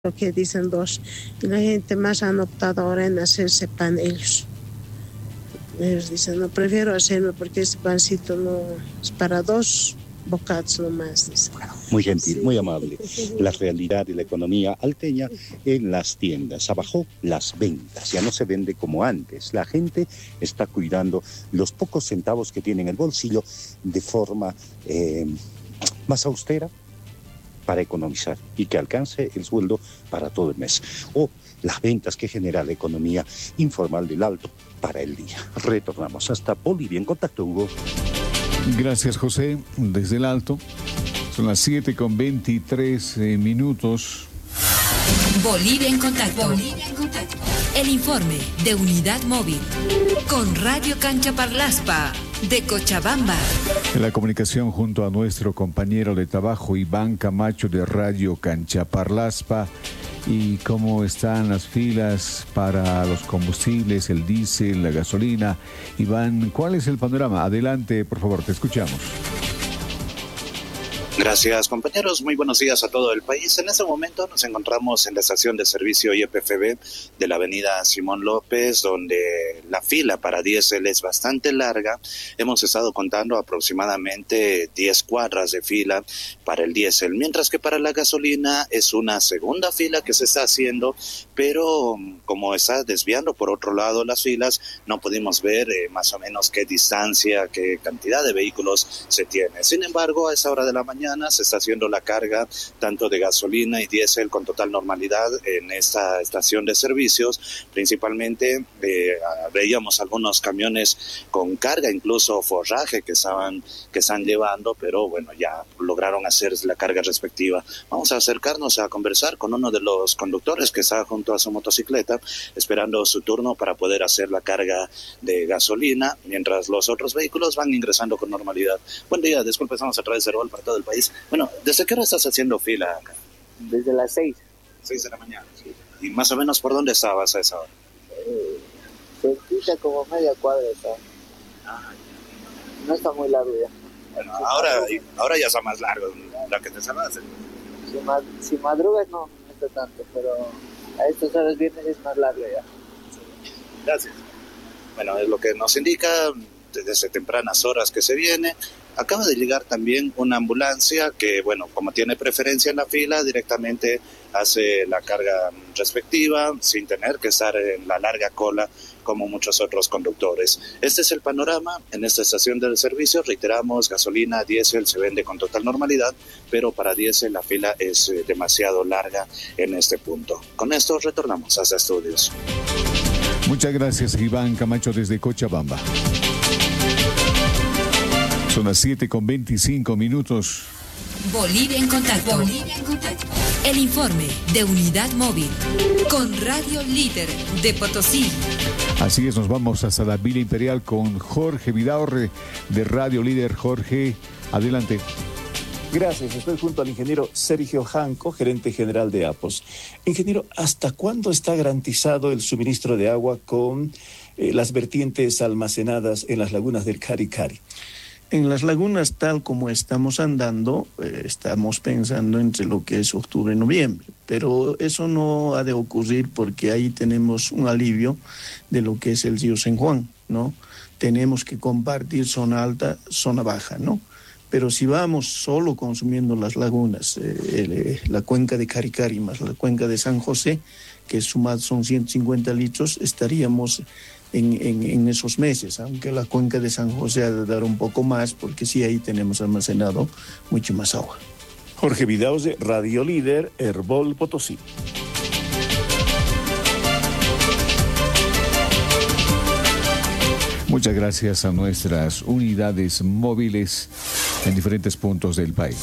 lo que dicen dos. Y la gente más han optado ahora en hacerse pan ellos. Ellos dicen, no, prefiero hacerme porque este pancito no es para 2 bocados nomás. Dicen. Muy gentil, muy amable. La realidad de la economía alteña en las tiendas. Abajó las ventas, ya no se vende como antes. La gente está cuidando los pocos centavos que tiene en el bolsillo de forma más austera para economizar y que alcance el sueldo para todo el mes. O las ventas que genera la economía informal del Alto para el día. Retornamos hasta Bolivia en contacto, Hugo. Gracias, José, desde el Alto. Son las 7:23 minutos. Bolivia en contacto. Bolivia en contacto. El informe de Unidad Móvil con Radio Cancha Parlaspa de Cochabamba. En la comunicación junto a nuestro compañero de trabajo Iván Camacho de Radio Cancha Parlaspa. ¿Y cómo están las filas para los combustibles, el diésel, la gasolina? Iván, ¿cuál es el panorama? Adelante, por favor, te escuchamos. Gracias, compañeros. Muy buenos días a todo el país. En este momento nos encontramos en la estación de servicio YPFB de la avenida Simón López, donde la fila para diésel es bastante larga. Hemos estado contando aproximadamente 10 cuadras de fila para el diésel, mientras que para la gasolina es una segunda fila que se está haciendo, pero como está desviando por otro lado las filas, no pudimos ver más o menos qué distancia, qué cantidad de vehículos se tiene. Sin embargo, a esa hora de la mañana se está haciendo la carga tanto de gasolina y diésel con total normalidad en esta estación de servicios. Principalmente veíamos algunos camiones con carga, incluso forraje que están llevando, pero bueno, ya lograron hacer la carga respectiva. Vamos a acercarnos a conversar con uno de los conductores que está junto a su motocicleta esperando su turno para poder hacer la carga de gasolina, mientras los otros vehículos van ingresando con normalidad. Buen día, disculpe, estamos a través de Rol para todo el país. Bueno, ¿desde qué hora estás haciendo fila acá? Desde las 6. 6 de la mañana. Sí. ¿Y más o menos por dónde estabas a esa hora? Cerquita, como media cuadra está. No está muy largo ya. Bueno, ahora ya está más largo la que te salvaste. Si madrugas no está tanto, pero a estas horas viernes es más largo ya. Gracias. Bueno, es lo que nos indica desde tempranas horas que se viene. Acaba de llegar también una ambulancia que, bueno, como tiene preferencia en la fila, directamente hace la carga respectiva sin tener que estar en la larga cola como muchos otros conductores. Este es el panorama en esta estación del servicio. Reiteramos, gasolina, diésel se vende con total normalidad, pero para diésel la fila es demasiado larga en este punto. Con esto retornamos hasta estudios. Muchas gracias, Iván Camacho desde Cochabamba. Son las 7:25 minutos. Bolivia en contacto. Bolivia en contacto. El informe de Unidad Móvil con Radio Líder de Potosí. Así es, nos vamos hasta la Villa Imperial con Jorge Vidaurre de Radio Líder. Jorge, adelante. Gracias, estoy junto al ingeniero Sergio Janco, gerente general de APOS. Ingeniero, ¿hasta cuándo está garantizado el suministro de agua con las vertientes almacenadas en las lagunas del Cari-Cari? En las lagunas, tal como estamos andando, estamos pensando entre lo que es octubre y noviembre, pero eso no ha de ocurrir porque ahí tenemos un alivio de lo que es el río San Juan, ¿no? Tenemos que compartir zona alta, zona baja, ¿no? Pero si vamos solo consumiendo las lagunas, la cuenca de Cari-Cari más la cuenca de San José, que sumados son 150 litros, estaríamos en esos meses, aunque la cuenca de San José ha de dar un poco más, porque sí, ahí tenemos almacenado mucho más agua. Jorge Vidaurre, Radio Líder, Herbol Potosí. Muchas gracias a nuestras unidades móviles en diferentes puntos del país.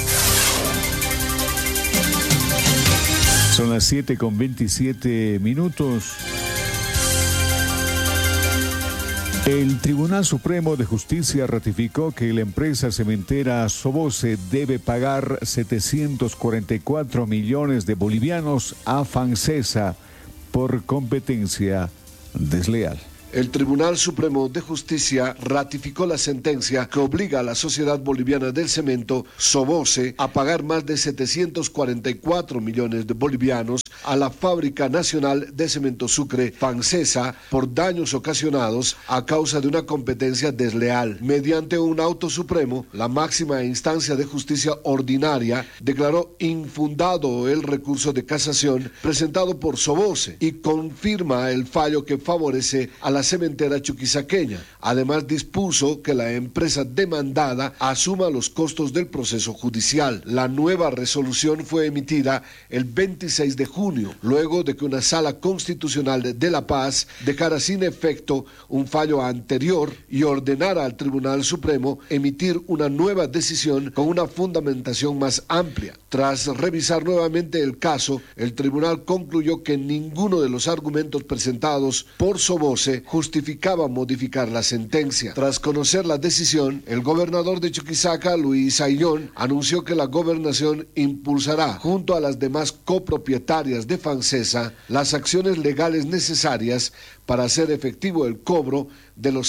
Son las 7:27 minutos. El Tribunal Supremo de Justicia ratificó que la empresa cementera Soboce debe pagar 744 millones de bolivianos a FANSESA por competencia desleal. El Tribunal Supremo de Justicia ratificó la sentencia que obliga a la Sociedad Boliviana del Cemento, SOBOCE, a pagar más de 744 millones de bolivianos a la Fábrica Nacional de Cemento Sucre, FANCESA, por daños ocasionados a causa de una competencia desleal. Mediante un auto supremo, la máxima instancia de justicia ordinaria declaró infundado el recurso de casación presentado por SOBOCE y confirma el fallo que favorece a la cementera chuquisaqueña. Además, dispuso que la empresa demandada asuma los costos del proceso judicial. La nueva resolución fue emitida el 26 de junio, luego de que una sala constitucional de La Paz dejara sin efecto un fallo anterior y ordenara al Tribunal Supremo emitir una nueva decisión con una fundamentación más amplia. Tras revisar nuevamente el caso, el tribunal concluyó que ninguno de los argumentos presentados por SOBOCE justificaba modificar la sentencia. Tras conocer la decisión, el gobernador de Chuquisaca, Luis Ayllón, anunció que la gobernación impulsará, junto a las demás copropietarias de FANCESA, las acciones legales necesarias para hacer efectivo el cobro de los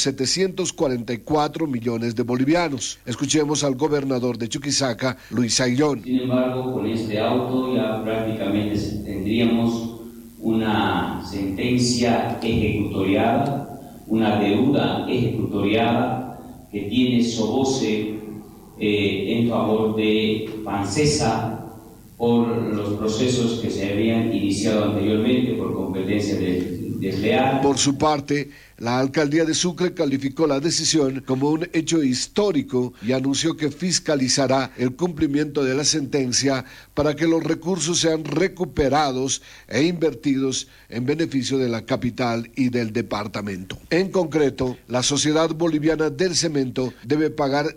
744 millones de bolivianos. Escuchemos al gobernador de Chuquisaca, Luis Ayllón. Sin embargo, con este auto ya prácticamente tendríamos una sentencia ejecutoriada, una deuda ejecutoriada que tiene SOBOCE en favor de FANCESA por los procesos que se habían iniciado anteriormente por competencia desleal. Por su parte, la alcaldía de Sucre calificó la decisión como un hecho histórico y anunció que fiscalizará el cumplimiento de la sentencia para que los recursos sean recuperados e invertidos en beneficio de la capital y del departamento. En concreto, la Sociedad Boliviana del Cemento debe pagar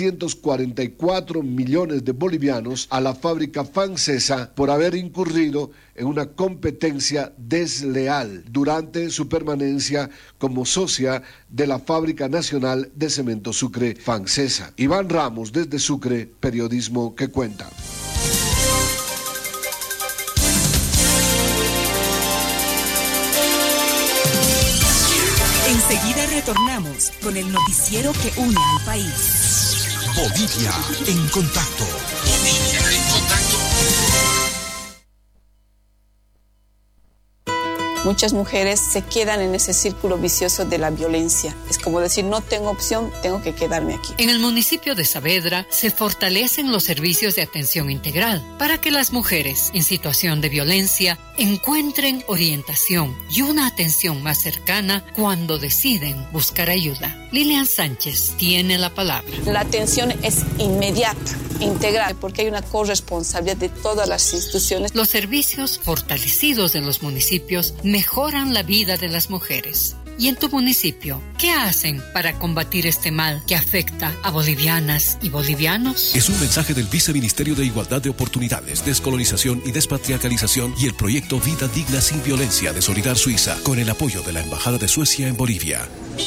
744 millones de bolivianos a la fábrica FANCESA por haber incurrido en una competencia desleal durante su permanencia como socia de la Fábrica Nacional de Cemento Sucre, FANCESA. Iván Ramos, desde Sucre, Periodismo que Cuenta. Enseguida retornamos con el noticiero que une al país. Bolivia en contacto. Bolivia en contacto. Muchas mujeres se quedan en ese círculo vicioso de la violencia. Es como decir, no tengo opción, tengo que quedarme aquí. En el municipio de Saavedra se fortalecen los servicios de atención integral para que las mujeres en situación de violencia encuentren orientación y una atención más cercana cuando deciden buscar ayuda. Lilian Sánchez tiene la palabra. La atención es inmediata, integral, porque hay una corresponsabilidad de todas las instituciones. Los servicios fortalecidos en los municipios mejoran la vida de las mujeres. ¿Y en tu municipio, qué hacen para combatir este mal que afecta a bolivianas y bolivianos? Es un mensaje del Viceministerio de Igualdad de Oportunidades, Descolonización y Despatriarcalización y el proyecto Vida Digna Sin Violencia de Solidar Suiza, con el apoyo de la Embajada de Suecia en Bolivia.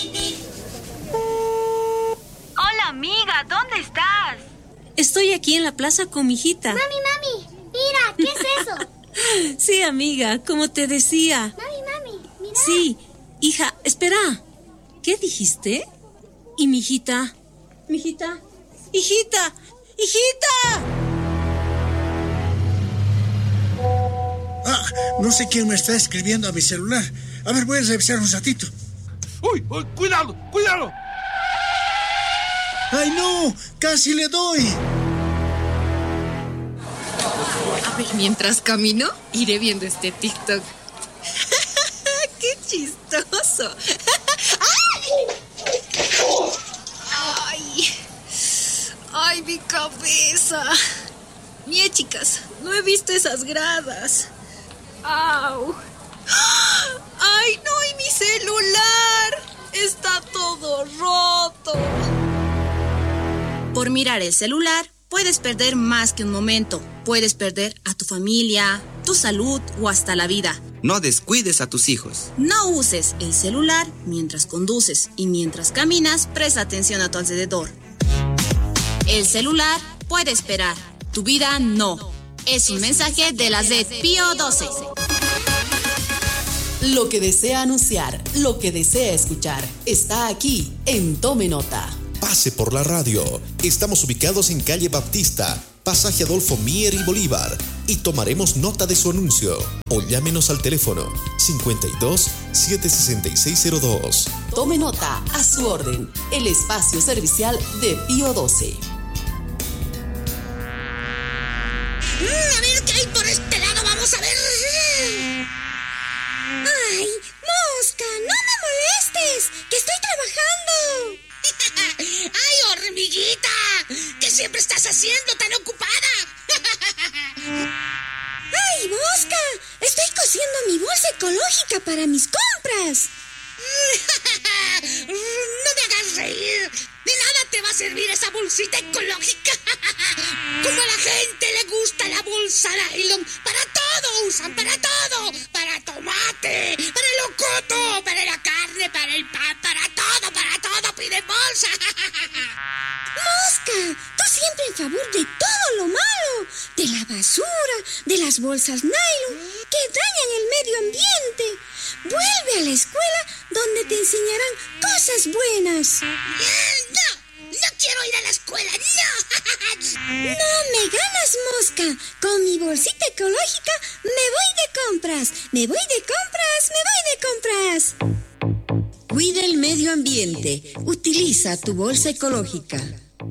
Hola, amiga, ¿dónde estás? Estoy aquí en la plaza con mi hijita. Mami, mira, ¿qué es eso? Sí, amiga, como te decía. Mami, mira. Sí, hija, espera. ¿Qué dijiste? ¿Y mi hijita? ¿Mi hijita? ¡Hijita! ¡Hijita! No sé quién me está escribiendo a mi celular. A ver, voy a revisar un ratito. ¡Uy! ¡Cuidado! ¡Ay, no! ¡Casi le doy! A ver, mientras camino, iré viendo este TikTok. ¡Qué chistoso! ¡Ay, mi cabeza! Mire, chicas, no he visto esas gradas. ¡Au! ¡Ay, no! ¡Y mi celular! ¡Está todo roto! Por mirar el celular, puedes perder más que un momento. Puedes perder a tu familia, tu salud o hasta la vida. No descuides a tus hijos. No uses el celular mientras conduces y mientras caminas, presta atención a tu alrededor. El celular puede esperar, tu vida no. Es un mensaje de la red Pío 12. Lo que desea anunciar, lo que desea escuchar, está aquí en Tome Nota. Pase por la radio. Estamos ubicados en calle Baptista, pasaje Adolfo Mier y Bolívar, y tomaremos nota de su anuncio. O llámenos al teléfono 52 76602. Tome Nota, a su orden, el espacio servicial de Pío 12. A ver qué hay por este lado, vamos a ver. ¡Ay, Mosca, no me molestes! ¡Que estoy trabajando! ¡Ay, hormiguita! ¿Qué siempre estás haciendo tan ocupada? ¡Ay, Mosca! Estoy cosiendo mi bolsa ecológica para mis compras. No me hagas reír. De nada te va a servir esa bolsita ecológica. Como a la gente le gusta la bolsa nylon. Para todo usan, para todo. Para tomate, para el locoto, para la carne, para el pan, para todo piden bolsa. Mosca, tú siempre en favor de todo lo malo. De la basura, de las bolsas nylon, que dañan el medio ambiente. Vuelve a la escuela donde te enseñarán cosas buenas. No quiero ir a la escuela, no. No me ganas, Mosca. Con mi bolsita ecológica me voy de compras. Me voy de compras. Cuida el medio ambiente. Utiliza tu bolsa ecológica.